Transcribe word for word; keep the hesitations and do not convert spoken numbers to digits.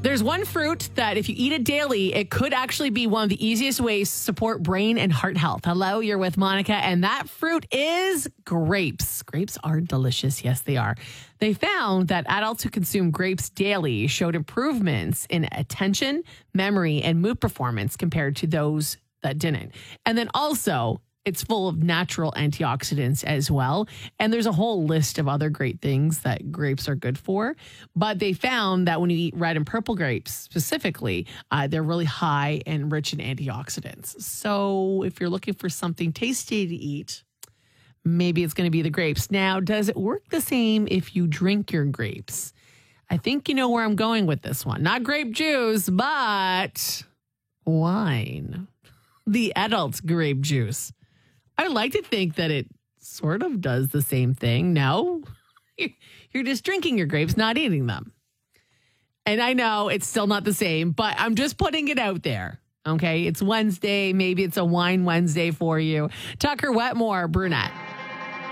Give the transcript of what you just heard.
There's one fruit that if you eat it daily, it could actually be one of the easiest ways to support brain and heart health. Hello, you're with Monica, and that fruit is grapes. Grapes are delicious. Yes, they are. They found that adults who consume grapes daily showed improvements in attention, memory, and mood performance compared to those that didn't. And then also, it's full of natural antioxidants as well. And there's a whole list of other great things that grapes are good for. But they found that when you eat red and purple grapes specifically, uh, they're really high and rich in antioxidants. So if you're looking for something tasty to eat, maybe it's going to be the grapes. Now, does it work the same if you drink your grapes? I think you know where I'm going with this one. Not grape juice, but wine. The adult grape juice. I like to think that it sort of does the same thing. No, you're just drinking your grapes, not eating them. And I know it's still not the same, but I'm just putting it out there. Okay, it's Wednesday. Maybe it's a wine Wednesday for you. Tucker Wetmore, brunette.